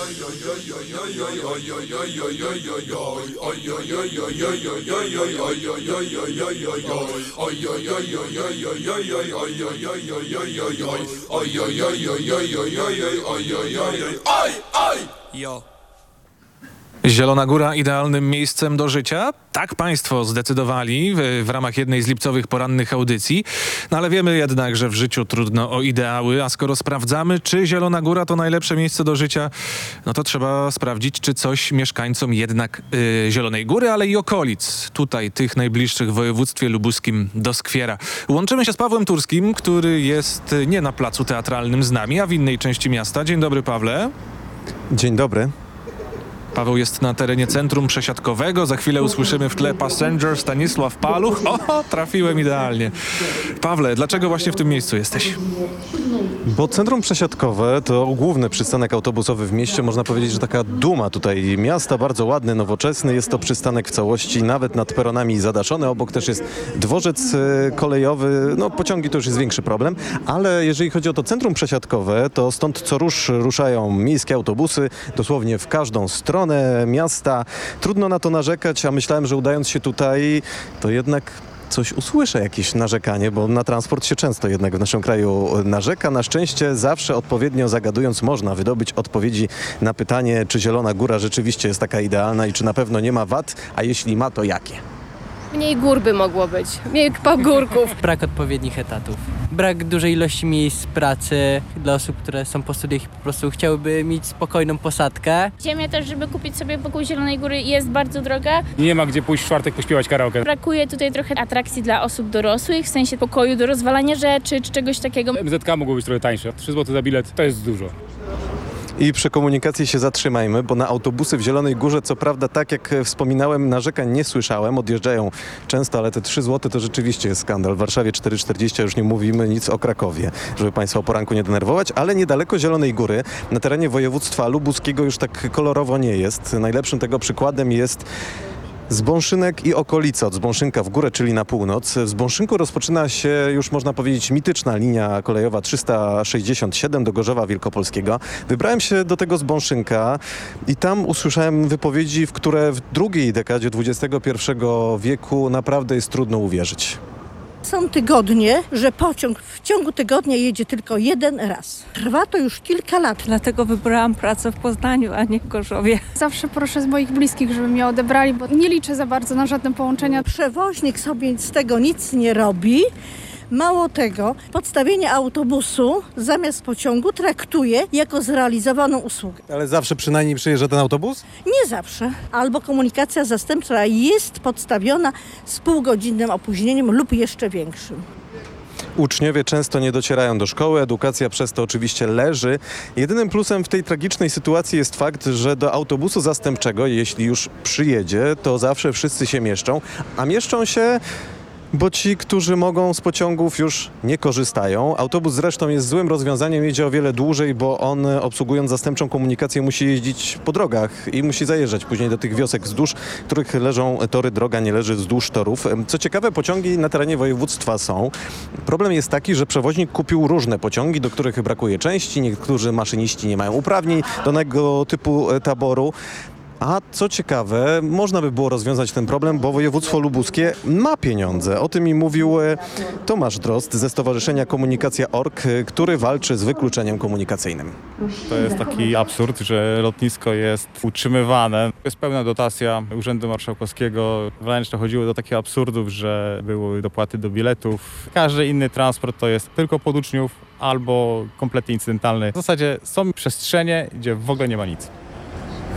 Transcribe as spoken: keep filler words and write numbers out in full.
Jo. Zielona Góra idealnym miejscem do życia? Tak państwo zdecydowali w, w ramach jednej z lipcowych porannych audycji. No ale wiemy jednak, że w życiu trudno o ideały, a skoro sprawdzamy, czy Zielona Góra to najlepsze miejsce do życia, no to trzeba sprawdzić, czy coś mieszkańcom jednak yy, Zielonej Góry, ale i okolic, tutaj tych najbliższych w województwie lubuskim doskwiera. Łączymy się z Pawłem Turskim, który jest nie na placu teatralnym z nami, a w innej części miasta. Dzień dobry, Pawle. Dzień dobry. Paweł jest na terenie centrum przesiadkowego. Za chwilę usłyszymy w tle Passenger, Stanisław Paluch. O, trafiłem idealnie. Pawle, dlaczego właśnie w tym miejscu jesteś? Bo centrum przesiadkowe to główny przystanek autobusowy w mieście. Można powiedzieć, że taka duma tutaj miasta, bardzo ładny, nowoczesny. Jest to przystanek w całości, nawet nad peronami zadaszony. Obok też jest dworzec kolejowy. No pociągi to już jest większy problem, ale jeżeli chodzi o to centrum przesiadkowe, to stąd co rusz ruszają miejskie autobusy, dosłownie w każdą stronę miasta. Trudno na to narzekać, a myślałem, że udając się tutaj, to jednak coś usłyszę, jakieś narzekanie, bo na transport się często jednak w naszym kraju narzeka. Na szczęście zawsze odpowiednio zagadując można wydobyć odpowiedzi na pytanie, czy Zielona Góra rzeczywiście jest taka idealna i czy na pewno nie ma wad, a jeśli ma, to jakie? Mniej gór by mogło być, mniej pagórków. Brak odpowiednich etatów. Brak dużej ilości miejsc pracy dla osób, które są po studiach i po prostu chciałyby mieć spokojną posadkę. Ziemia też, żeby kupić sobie pokój Zielonej Góry, jest bardzo droga. Nie ma gdzie pójść w czwartek pośpiewać karaoke. Brakuje tutaj trochę atrakcji dla osób dorosłych, w sensie pokoju do rozwalania rzeczy czy czegoś takiego. M Z K mogło być trochę tańsze. trzy złote za bilet to jest dużo. I przy komunikacji się zatrzymajmy, bo na autobusy w Zielonej Górze, co prawda, tak jak wspominałem, narzekań nie słyszałem. Odjeżdżają często, ale te trzy złote to rzeczywiście jest skandal. W Warszawie cztery czterdzieści, już nie mówimy nic o Krakowie, żeby Państwa o poranku nie denerwować, ale niedaleko Zielonej Góry, na terenie województwa lubuskiego już tak kolorowo nie jest. Najlepszym tego przykładem jest Zbąszynek i okolica, od Zbąszynka w górę, czyli na północ. W Zbąszynku rozpoczyna się już, można powiedzieć, mityczna linia kolejowa trzysta sześćdziesiąt siedem do Gorzowa Wielkopolskiego. Wybrałem się do tego Zbąszynka i tam usłyszałem wypowiedzi, w które w drugiej dekadzie dwudziestego pierwszego wieku naprawdę jest trudno uwierzyć. Są tygodnie, że pociąg w ciągu tygodnia jedzie tylko jeden raz. Trwa to już kilka lat. Dlatego wybrałam pracę w Poznaniu, a nie w Gorzowie. Zawsze proszę z moich bliskich, żeby mnie odebrali, bo nie liczę za bardzo na żadne połączenia. Przewoźnik sobie z tego nic nie robi. Mało tego, podstawienie autobusu zamiast pociągu traktuje jako zrealizowaną usługę. Ale zawsze przynajmniej przyjeżdża ten autobus? Nie zawsze. Albo komunikacja zastępcza jest podstawiona z półgodzinnym opóźnieniem lub jeszcze większym. Uczniowie często nie docierają do szkoły, edukacja przez to oczywiście leży. Jedynym plusem w tej tragicznej sytuacji jest fakt, że do autobusu zastępczego, jeśli już przyjedzie, to zawsze wszyscy się mieszczą, a mieszczą się... bo ci, którzy mogą z pociągów, już nie korzystają. Autobus zresztą jest złym rozwiązaniem, jedzie o wiele dłużej, bo on, obsługując zastępczą komunikację, musi jeździć po drogach i musi zajeżdżać później do tych wiosek, wzdłuż których leżą tory. Droga nie leży wzdłuż torów. Co ciekawe, pociągi na terenie województwa są. Problem jest taki, że przewoźnik kupił różne pociągi, do których brakuje części. Niektórzy maszyniści nie mają uprawnień do tego typu taboru. A co ciekawe, można by było rozwiązać ten problem, bo województwo lubuskie ma pieniądze. O tym mi mówił Tomasz Drozd ze Stowarzyszenia Komunikacja kropka org, który walczy z wykluczeniem komunikacyjnym. To jest taki absurd, że lotnisko jest utrzymywane. Jest pełna dotacja Urzędu Marszałkowskiego. Wręcz dochodziło do takich absurdów, że były dopłaty do biletów. Każdy inny transport to jest tylko pod uczniów albo kompletnie incydentalny. W zasadzie są przestrzenie, gdzie w ogóle nie ma nic.